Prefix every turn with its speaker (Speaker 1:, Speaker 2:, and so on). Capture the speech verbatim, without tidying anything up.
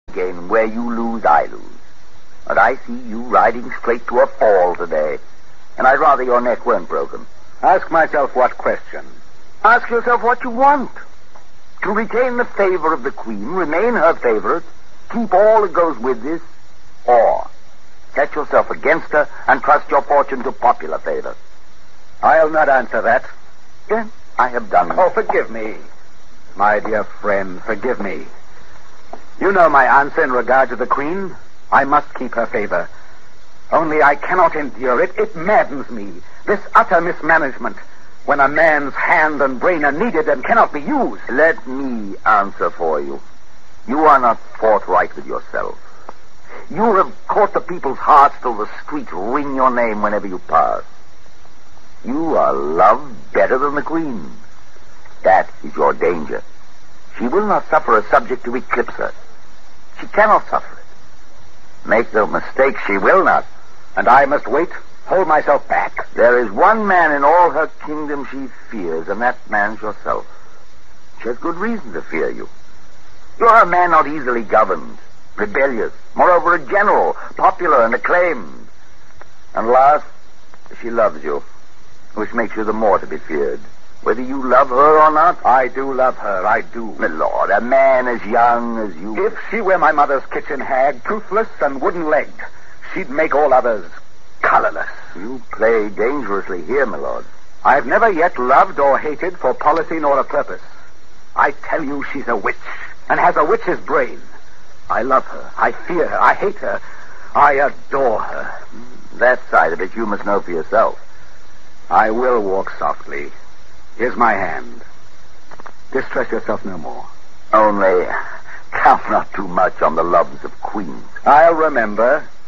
Speaker 1: Again, where you lose, I lose. But I see you riding straight to a fall today, and I'd rather your neck weren't broken.
Speaker 2: Ask myself what question?
Speaker 1: Ask yourself what you want. To retain the favor of the Queen, remain her favorite, keep all that goes with this, or set yourself against her and trust your fortune to popular favor.
Speaker 2: I'll not answer that.
Speaker 1: Then I have done.
Speaker 2: Oh, forgive me. My dear friend, forgive me. You know my answer in regard to the Queen. I must keep her favor. Only I cannot endure it. It maddens me. This utter mismanagement, when a man's hand and brain are needed and cannot be used.
Speaker 1: Let me answer for you. You are not forthright with yourself. You have caught the people's hearts till the streets ring your name whenever you pass. You are loved better than the Queen. That is your danger. She will not suffer a subject to eclipse her. She cannot suffer it. Make no mistake, she will not.
Speaker 2: And I must wait, hold myself back.
Speaker 1: There is one man in all her kingdom she fears, and that man's yourself. She has good reason to fear you. You're a man not easily governed, rebellious, moreover a general, popular and acclaimed. And last, she loves you, which makes you the more to be feared. Whether you love her or not.
Speaker 2: I do love her, I do.
Speaker 1: My lord, a man as young as you...
Speaker 2: If she were my mother's kitchen hag, toothless and wooden-legged, she'd make all others colorless.
Speaker 1: You play dangerously here, my lord.
Speaker 2: I've never yet loved or hated for policy nor a purpose. I tell you she's a witch, and has a witch's brain. I love her, I fear her, I hate her, I adore her.
Speaker 1: That side of it you must know for yourself.
Speaker 2: I will walk softly. Here's my hand. Distress yourself no more.
Speaker 1: Only count not too much on the loves of queens.
Speaker 2: I'll remember.